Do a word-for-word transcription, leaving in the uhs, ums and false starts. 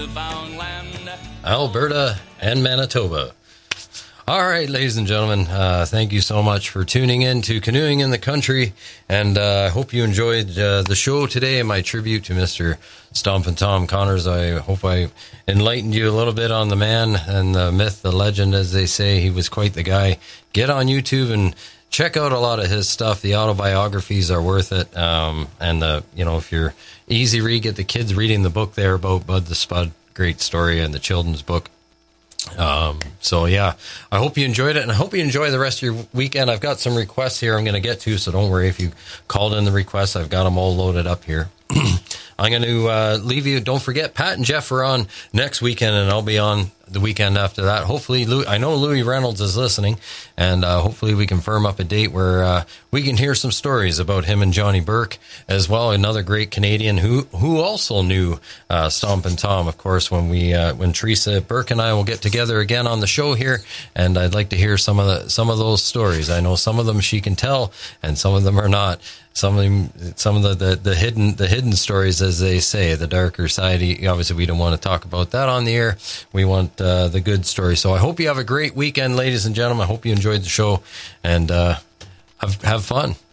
Alberta and Manitoba. All right, ladies and gentlemen, uh, thank you so much for tuning in to Canoeing in the Country, and uh, I hope you enjoyed uh, the show today, my tribute to Mister Stompin' Tom Connors. I hope I enlightened you a little bit on the man and the myth, the legend, as they say. He was quite the guy. Get on YouTube and check out a lot of his stuff. The autobiographies are worth it, um, and, the, you know, if you're easy read, get the kids reading the book there about Bud the Spud. Great story, and the children's book. Um, so yeah, I hope you enjoyed it, and I hope you enjoy the rest of your weekend. I've got some requests here I'm going to get to, so don't worry if you called in the requests. I've got them all loaded up here. I'm going to uh, leave you. Don't forget, Pat and Jeff are on next weekend, and I'll be on the weekend after that. Hopefully, Louis, I know Louis Reynolds is listening, and uh, hopefully we can firm up a date where uh, we can hear some stories about him and Johnny Burke as well. Another great Canadian who who also knew uh, Stompin' Tom, of course. When we uh, when Teresa Burke and I will get together again on the show here, and I'd like to hear some of the some of those stories. I know some of them she can tell, and some of them are not. Some of them, some of the, the, the hidden the hidden stories, as they say, the darker side. Obviously, we don't want to talk about that on the air. We want uh, the good story. So I hope you have a great weekend, ladies and gentlemen. I hope you enjoyed the show, and uh, have have fun.